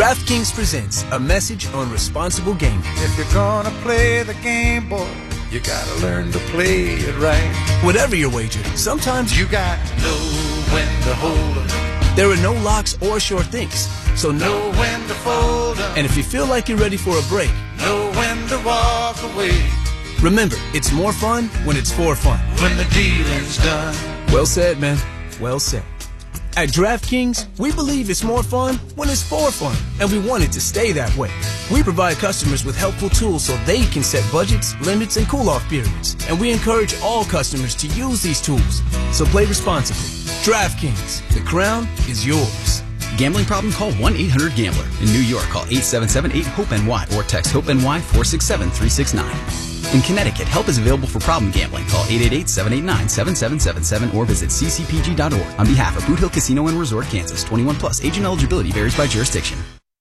DraftKings presents a message on responsible gaming. If you're gonna play the game, boy, you gotta learn to play it right. Whatever your wager, sometimes you got to know when to hold 'em. There are no locks or sure things, so know when to fold 'em. And if you feel like you're ready for a break, know when to walk away. Remember, it's more fun when it's for fun. When the dealing's done. Well said, man. Well said. At DraftKings, we believe it's more fun when it's for fun, and we want it to stay that way. We provide customers with helpful tools so they can set budgets, limits, and cool-off periods, and we encourage all customers to use these tools. So play responsibly. DraftKings, the crown is yours. Gambling problem? Call 1-800-GAMBLER. In New York, call 877-8-HOPE-NY or text HOPE-NY 467-369. In Connecticut, help is available for problem gambling. Call 888-789-7777 or visit ccpg.org. On behalf of Boot Hill Casino and Resort, Kansas, 21 plus. Age and eligibility varies by jurisdiction.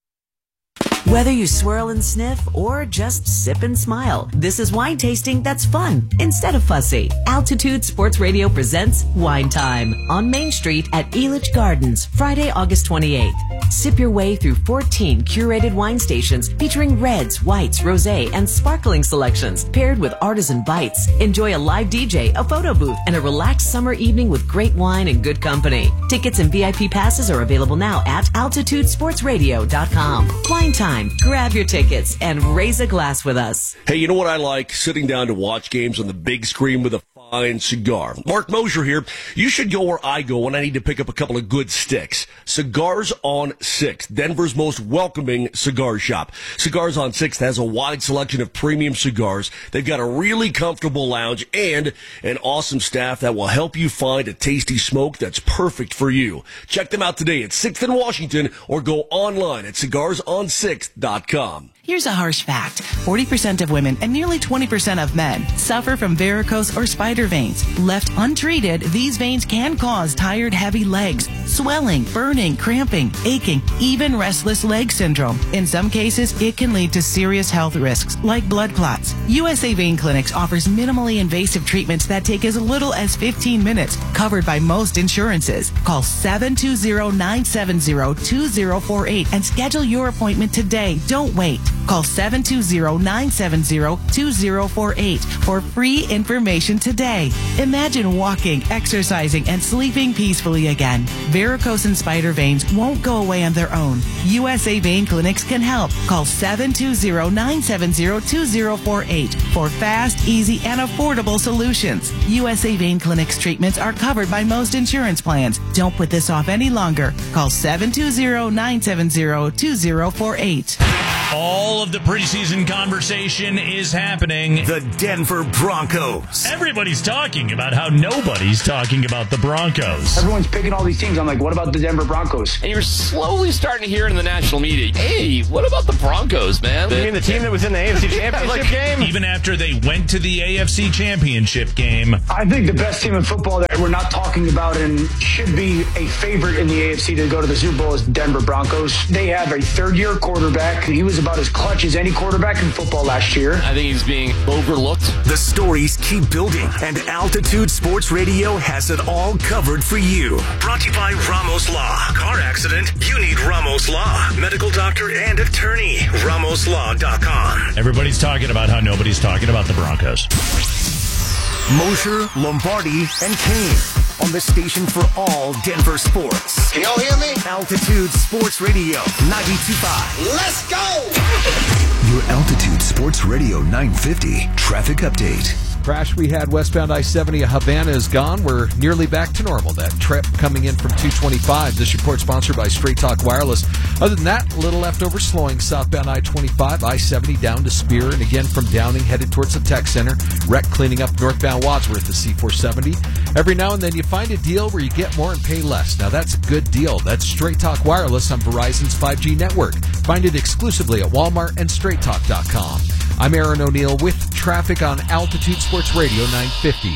Whether you swirl and sniff or just sip and smile, this is wine tasting that's fun instead of fussy. Altitude Sports Radio presents Wine Time on Main Street at Elitch Gardens, Friday, August 28th. Sip your way through 14 curated wine stations featuring reds, whites, rosé, and sparkling selections paired with artisan bites. Enjoy a live DJ, a photo booth, and a relaxed summer evening with great wine and good company. Tickets and VIP passes are available now at altitudesportsradio.com. Wine Time. Grab your tickets and raise a glass with us. Hey, you know what I like? Sitting down to watch games on the big screen with a fine cigar. Mark Mosier here. You should go where I go when I need to pick up a couple of good sticks. Cigars on 6th, Denver's most welcoming cigar shop. Cigars on 6th has a wide selection of premium cigars. They've got a really comfortable lounge and an awesome staff that will help you find a tasty smoke that's perfect for you. Check them out today at 6th and Washington or go online at cigarsonsixth.com. Here's a harsh fact. 40% of women and nearly 20% of men suffer from varicose or spider veins. Left untreated, these veins can cause tired, heavy legs, swelling, burning, cramping, aching, even restless leg syndrome. In some cases, it can lead to serious health risks like blood clots. USA Vein Clinics offers minimally invasive treatments that take as little as 15 minutes, covered by most insurances. Call 720-970-2048 and schedule your appointment today. Don't wait. Call 720-970-2048 for free information today. Imagine walking, exercising, and sleeping peacefully again. Varicose and spider veins won't go away on their own. USA Vein Clinics can help. Call 720-970-2048 for fast, easy, and affordable solutions. USA Vein Clinics treatments are covered by most insurance plans. Don't put this off any longer. Call 720-970-2048. All of the preseason conversation is happening. The Denver Broncos. Everybody's talking about how nobody's talking about the Broncos. Everyone's picking all these teams. I'm like, what about the Denver Broncos? And you're slowly starting to hear in the national media, hey, what about the Broncos, man? You mean the team that was in the AFC Championship game? Even after they went to the AFC Championship game. I think the best team in football that we're not talking about and should be a favorite in the AFC to go to the Super Bowl is Denver Broncos. They have a third-year quarterback. He was about as clutch as any quarterback in football last year. I think he's being overlooked. The stories keep building, and Altitude Sports Radio has it all covered for you. Brought to you by Ramos Law. Car accident? You need Ramos Law. Medical doctor and attorney. RamosLaw.com. Everybody's talking about how nobody's talking about the Broncos. Mosher, Lombardi, and Kane on the station for all Denver sports. Can y'all hear me? Altitude Sports Radio 92.5. Let's go! Your Altitude Sports Radio 950 traffic update. Crash we had westbound I-70 of Havana is gone. We're nearly back to normal. That trip coming in from 225. This report sponsored by Straight Talk Wireless. Other than that, a little leftover slowing southbound I-25, I-70 down to Spear, and again from Downing headed towards the Tech Center. Wreck cleaning up northbound Wadsworth to C-470. Every now and then you find a deal where you get more and pay less. Now that's a good deal. That's Straight Talk Wireless on Verizon's 5G network. Find it exclusively at Walmart and StraightTalk.com. I'm Aaron O'Neill with traffic on Altitude Sports Radio 950.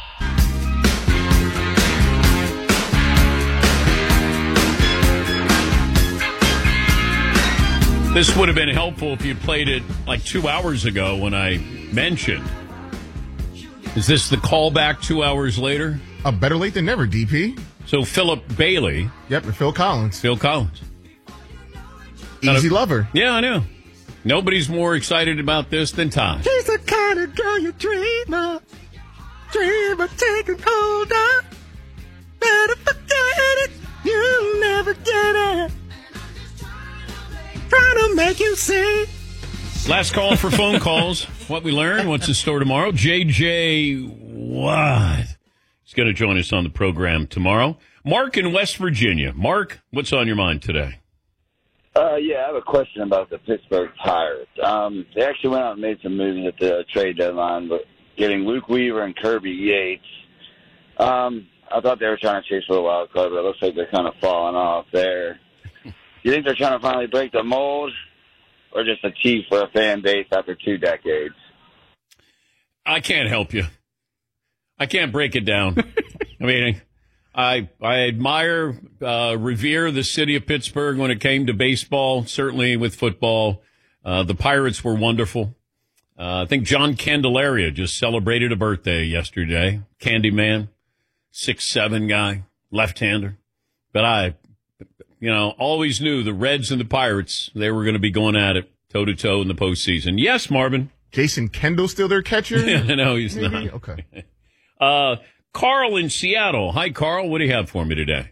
This would have been helpful if you played it like 2 hours ago when I mentioned. Is this the callback 2 hours later? Better late than never, DP. So Philip Bailey. Yep, Phil Collins. Phil Collins. Easy lover. Yeah, I know. Nobody's more excited about this than Todd. She's the kind of girl you dream of taking hold of. Better forget it, you'll never get it. Trying to make you see. Last call for phone calls. What we learned, what's in store tomorrow. JJ Watt is going to join us on the program tomorrow. Mark in West Virginia. Mark, what's on your mind today? Yeah, I have a question about the Pittsburgh Pirates. They actually went out and made some moves at the trade deadline, but getting Luke Weaver and Kirby Yates. I thought they were trying to chase for a wild card, but it looks like they're kind of falling off there. You think they're trying to finally break the mold, or just a tease for a fan base after 2 decades? I can't help you. I can't break it down. I mean, I admire, revere the city of Pittsburgh when it came to baseball, certainly with football. The Pirates were wonderful. I think John Candelaria just celebrated a birthday yesterday. Candyman, 6'7" guy, left-hander. But I always knew the Reds and the Pirates, they were going to be going at it toe-to-toe in the postseason. Yes, Marvin. Jason Kendall still their catcher? No, he's Maybe? not. Okay. Carl in Seattle. Hi, Carl. What do you have for me today?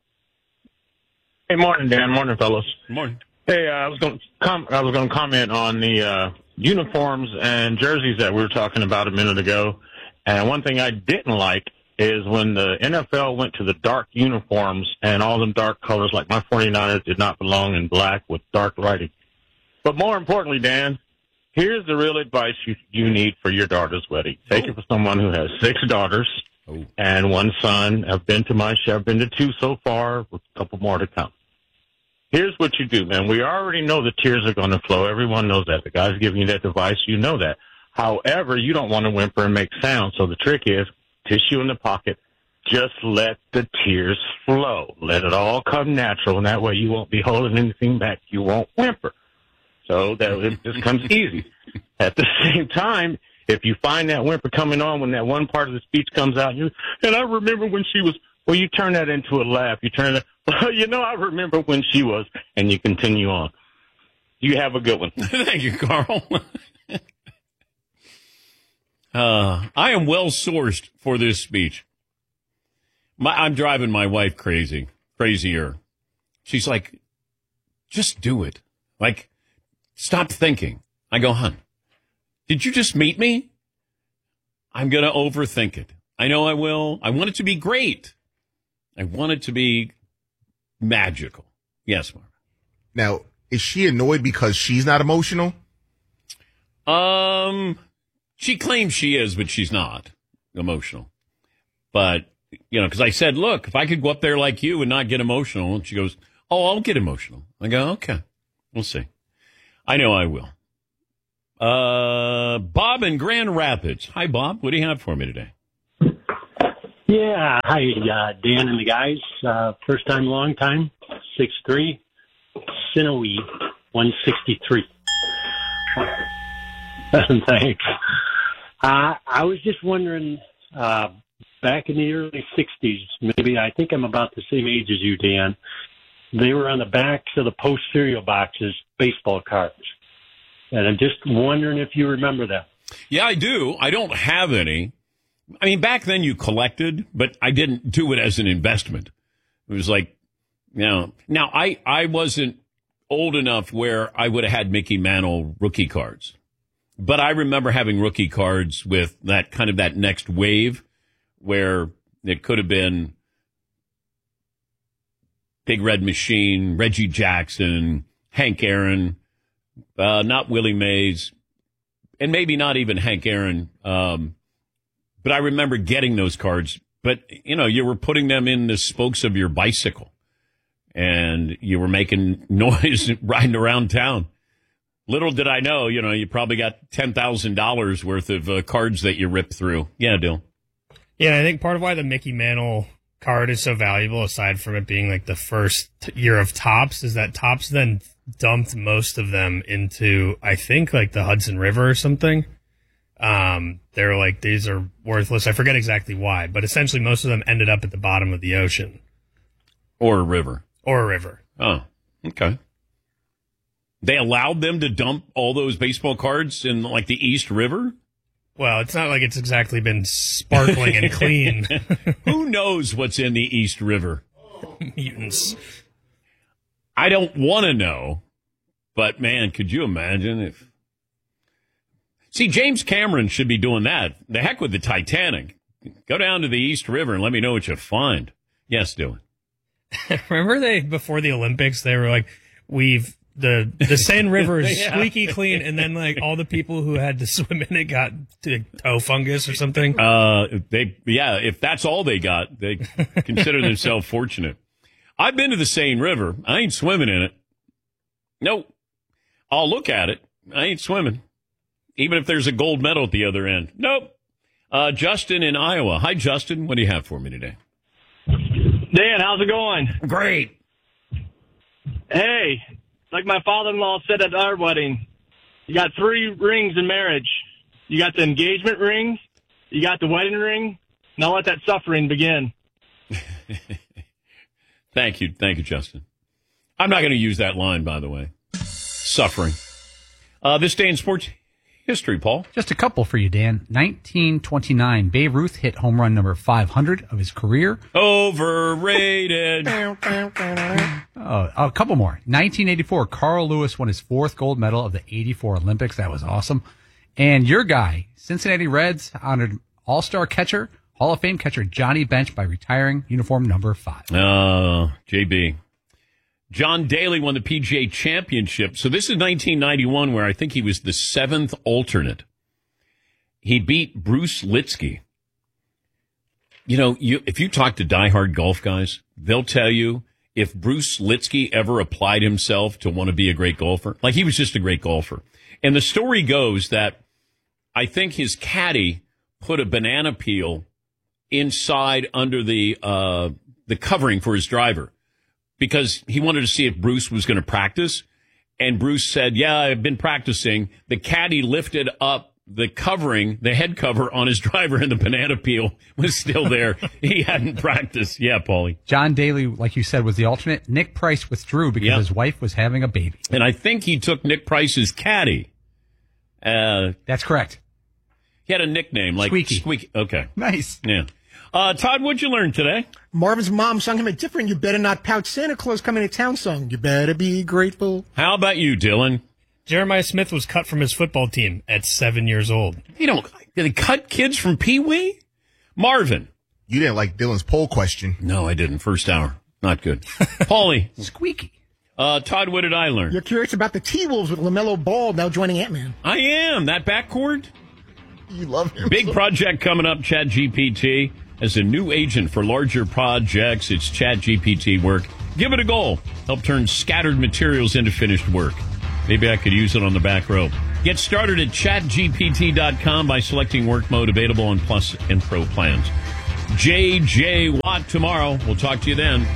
Hey, morning, Dan. Morning, fellas. Morning. Hey, I was going to comment on the uniforms and jerseys that we were talking about a minute ago. And one thing I didn't like is when the NFL went to the dark uniforms and all them dark colors, like my 49ers did not belong in black with dark writing. But more importantly, Dan, here's the real advice you need for your daughter's wedding. Take it for someone who has 6 daughters and 1 son. I've been to 2 so far, with a couple more to come. Here's what you do, man. We already know the tears are going to flow. Everyone knows that. The guy's giving you that advice. You know that. However, you don't want to whimper and make sound. So the trick is tissue in the pocket. Just let the tears flow. Let it all come natural, and that way you won't be holding anything back. You won't whimper. So that it just comes easy. At the same time, if you find that whimper coming on when that one part of the speech comes out, and I remember when she was, well, you turn that into a laugh. You turn it, well, I remember when she was, and you continue on. You have a good one. Thank you, Carl. I am well sourced for this speech. I'm driving my wife crazier. She's like, just do it. Like, stop thinking. I go, hon, did you just meet me? I'm going to overthink it. I know I will. I want it to be great. I want it to be magical. Yes, Mark. Now, is she annoyed because she's not emotional? She claims she is, but she's not emotional. But, because I said, look, if I could go up there like you and not get emotional, and she goes, oh, I'll get emotional. I go, okay, we'll see. I know I will. Bob in Grand Rapids. Hi, Bob. What do you have for me today? Yeah. Hi, Dan and the guys. First time, long time. 6'3", Sinoe, 163. Thanks. I was just wondering, back in the early 60s, maybe, I think I'm about the same age as you, Dan, they were on the backs of the Post cereal boxes, baseball cards. And I'm just wondering if you remember that. Yeah, I do. I don't have any. I mean, back then you collected, but I didn't do it as an investment. It was like, now I wasn't old enough where I would have had Mickey Mantle rookie cards. But I remember having rookie cards with that kind of that next wave where it could have been Big Red Machine, Reggie Jackson, Hank Aaron, not Willie Mays, and maybe not even Hank Aaron. But I remember getting those cards. But, you were putting them in the spokes of your bicycle, and you were making noise riding around town. Little did I know, you probably got $10,000 worth of cards that you ripped through. Yeah, Dill. Yeah, I think part of why the Mickey Mantle card is so valuable, aside from it being like the first year of Topps, is that Topps then dumped most of them into, I think, like the Hudson River or something. They're like, these are worthless. I forget exactly why, but essentially most of them ended up at the bottom of the ocean. Or a river. Or a river. Oh, okay. They allowed them to dump all those baseball cards in, like, the East River? Well, it's not like it's exactly been sparkling and clean. Who knows what's in the East River? Mutants. I don't want to know, but, man, could you imagine if... See, James Cameron should be doing that. The heck with the Titanic. Go down to the East River and let me know what you find. Yes, Dylan. Remember before the Olympics, they were like, the Seine River is squeaky clean, and then like all the people who had to swim in it got toe fungus or something. If that's all they got, they consider themselves fortunate. I've been to the Seine River. I ain't swimming in it. Nope. I'll look at it. I ain't swimming. Even if there's a gold medal at the other end. Nope. Justin in Iowa. Hi, Justin. What do you have for me today? Dan, how's it going? Great. Hey, like my father-in-law said at our wedding, you got 3 rings in marriage. You got the engagement ring, you got the wedding ring. Now let that suffering begin. Thank you, Justin. I'm not going to use that line, by the way. Suffering. This day in sports history, Paul. Just a couple for you, Dan. 1929, Babe Ruth hit home run number 500 of his career. Overrated. A couple more. 1984, Carl Lewis won his 4th gold medal of the 84 Olympics. That was awesome. And your guy, Cincinnati Reds, honored All-Star catcher, Hall of Fame catcher Johnny Bench by retiring uniform number 5. JB. John Daly won the PGA Championship. So this is 1991, where I think he was the 7th alternate. He beat Bruce Litsky. You know, if you talk to diehard golf guys, they'll tell you if Bruce Litsky ever applied himself to want to be a great golfer, like he was just a great golfer. And the story goes that I think his caddy put a banana peel inside under the covering for his driver, because he wanted to see if Bruce was going to practice. And Bruce said, yeah, I've been practicing. The caddy lifted up the covering, the head cover on his driver, and the banana peel was still there. He hadn't practiced. Yeah, Paulie. John Daly, like you said, was the alternate. Nick Price withdrew because his wife was having a baby. And I think he took Nick Price's caddy. That's correct. He had a nickname like Squeaky. Okay. Nice. Yeah. Todd, what'd you learn today? Marvin's mom sung him a different "You Better Not Pout Santa Claus Coming to Town" song. You better be grateful. How about you, Dylan? Jeremiah Smith was cut from his football team at 7 years old. Did they cut kids from Pee Wee? Marvin. You didn't like Dylan's poll question. No, I didn't. First hour. Not good. Paulie. Squeaky. Todd, what did I learn? You're curious about the T-Wolves with LaMelo Ball now joining Ant-Man. I am. That backcourt? You love him. Big project coming up, ChatGPT. As a new agent for larger projects, it's ChatGPT work. Give it a go. Help turn scattered materials into finished work. Maybe I could use it on the back row. Get started at chatgpt.com by selecting work mode, available on Plus and Pro plans. JJ Watt tomorrow. We'll talk to you then.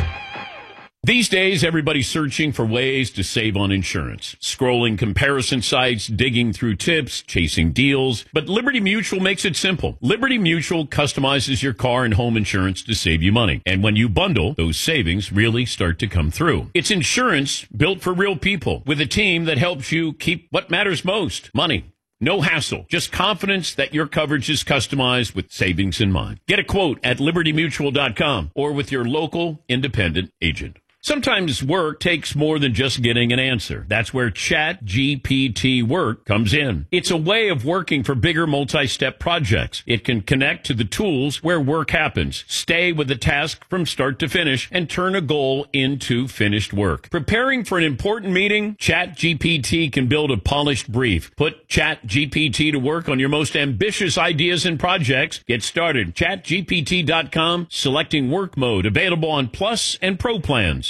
These days, everybody's searching for ways to save on insurance. Scrolling comparison sites, digging through tips, chasing deals. But Liberty Mutual makes it simple. Liberty Mutual customizes your car and home insurance to save you money. And when you bundle, those savings really start to come through. It's insurance built for real people, with a team that helps you keep what matters most: money. No hassle, just confidence that your coverage is customized with savings in mind. Get a quote at libertymutual.com or with your local independent agent. Sometimes work takes more than just getting an answer. That's where ChatGPT Work comes in. It's a way of working for bigger multi-step projects. It can connect to the tools where work happens, stay with the task from start to finish, and turn a goal into finished work. Preparing for an important meeting? ChatGPT can build a polished brief. Put ChatGPT to work on your most ambitious ideas and projects. Get started. ChatGPT.com, selecting work mode, available on Plus and Pro plans.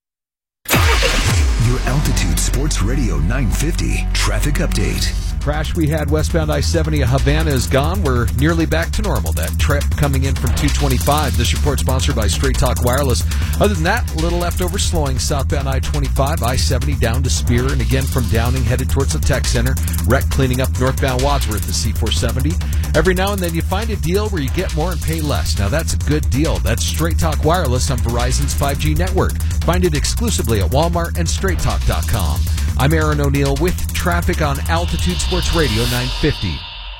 Your Altitude Sports Radio 950 traffic update. Crash we had westbound I-70 Havana is gone. We're nearly back to normal. That trip coming in from 225. This report sponsored by Straight Talk Wireless. Other than that, a little leftover slowing southbound I-25, I-70 down to Spear, and again from Downing headed towards the Tech Center. Wreck cleaning up northbound Wadsworth to C470. Every now and then you find a deal where you get more and pay less. Now that's a good deal. That's Straight Talk Wireless on Verizon's 5G network. Find it exclusively at Walmart and StraightTalk.com. I'm Aaron O'Neill with traffic on Altitude Sports Radio 950.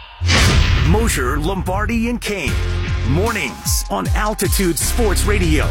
Mosher, Lombardi, and Kane. Mornings on Altitude Sports Radio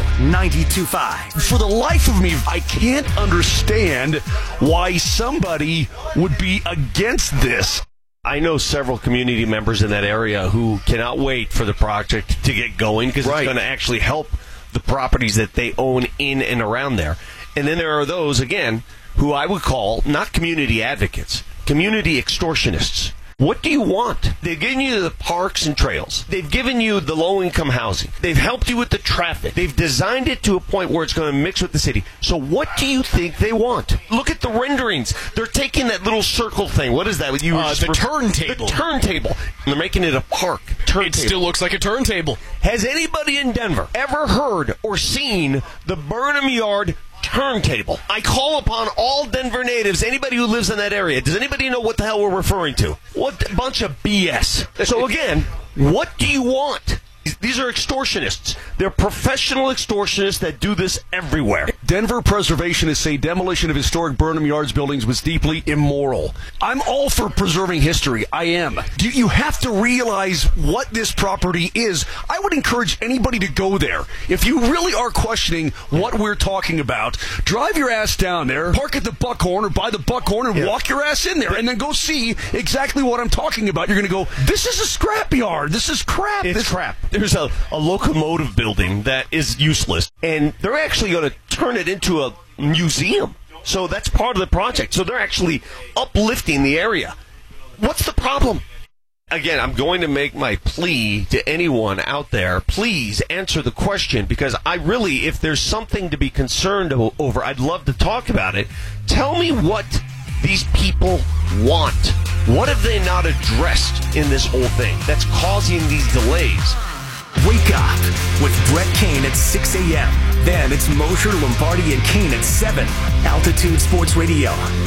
92.5. For the life of me, I can't understand why somebody would be against this. I know several community members in that area who cannot wait for the project to get going because it's going to actually help the properties that they own in and around there. And then there are those, again, who I would call not community advocates, community extortionists. What do you want? They've given you the parks and trails. They've given you the low-income housing. They've helped you with the traffic. They've designed it to a point where it's going to mix with the city. So what do you think they want? Look at the renderings. They're taking that little circle thing. What is that? The turntable. The turntable. They're making it a park. Turntable. It still looks like a turntable. Has anybody in Denver ever heard or seen the Burnham Yard turntable? I call upon all Denver natives, anybody who lives in that area. Does anybody know what the hell we're referring to? What a bunch of BS. So again, what do you want? These are extortionists. They're professional extortionists that do this everywhere. Denver preservationists say demolition of historic Burnham Yards buildings was deeply immoral. I'm all for preserving history. I am. You have to realize what this property is. I would encourage anybody to go there. If you really are questioning what we're talking about, drive your ass down there, park at the Buckhorn or by the Buckhorn and walk your ass in there and then go see exactly what I'm talking about. You're going to go, this is a scrapyard. This is crap. It's crap. There's a locomotive building that is useless, and they're actually going to turn it into a museum. So that's part of the project. So they're actually uplifting the area. What's the problem? Again, I'm going to make my plea to anyone out there. Please answer the question, because I really, if there's something to be concerned over, I'd love to talk about it. Tell me what these people want. What have they not addressed in this whole thing that's causing these delays? Wake up with Brett Kane at 6 a.m. Then it's Mosher, Lombardi, and Kane at 7. Altitude Sports Radio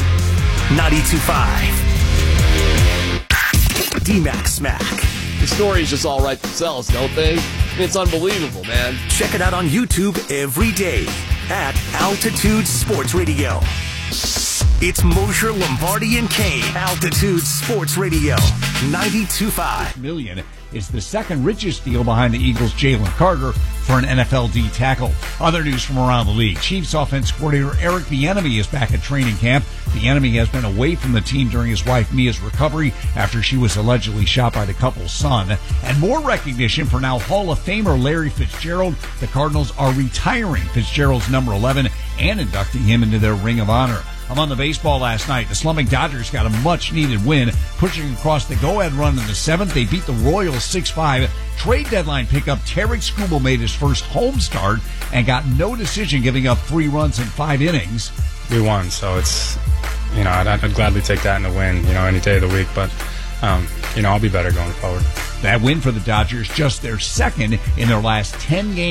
92.5. D-Mac Smack. The stories just all write themselves, don't they? It's unbelievable, man. Check it out on YouTube every day at Altitude Sports Radio. It's Mosher, Lombardi, and Kane. Altitude Sports Radio 92.5. Million is the second richest deal behind the Eagles' Jalen Carter for an NFL D tackle. Other news from around the league. Chiefs offense coordinator Eric Bieniemy is back at training camp. Bieniemy has been away from the team during his wife Mia's recovery after she was allegedly shot by the couple's son. And more recognition for now Hall of Famer Larry Fitzgerald. The Cardinals are retiring Fitzgerald's number 11 and inducting him into their Ring of Honor. Among the baseball last night, the slumping Dodgers got a much-needed win, pushing across the go-ahead run in the 7th. They beat the Royals 6-5. Trade deadline pickup Tarek Skubal made his first home start and got no decision, giving up 3 runs in 5 innings. We won, so it's, I'd gladly take that in a win, any day of the week. But, I'll be better going forward. That win for the Dodgers, just their second in their last 10 games.